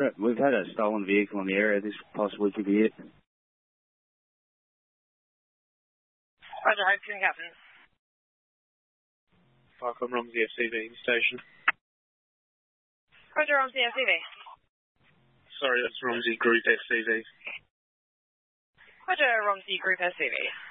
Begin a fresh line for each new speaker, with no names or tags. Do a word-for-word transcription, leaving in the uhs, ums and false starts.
Right, we've had a stolen vehicle in the area. This possibly could be it.
Roger, Hopeton, Captain.
Falcon Romsey F C V station.
Roger, Romsey F C V.
Sorry, that's Romsey Group F C V.
Roger, Romsey Group F C V.